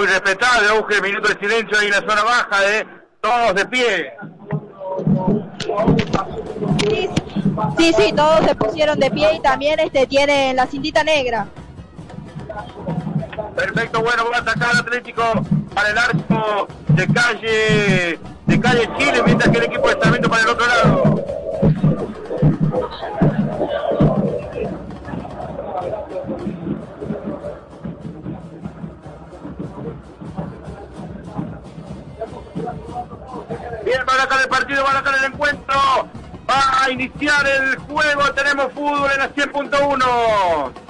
respetable, Auge, minuto de silencio ahí en la zona baja, todos de pie. Sí, todos se pusieron de pie y también tienen la cintita negra. Perfecto, bueno, va a atacar el Atlético para el arco de calle Chile, mientras que el equipo de Sarmiento para el otro lado. Bien, va a ganar el partido, va a ganar el encuentro, va a iniciar el juego, tenemos fútbol en la 100.1.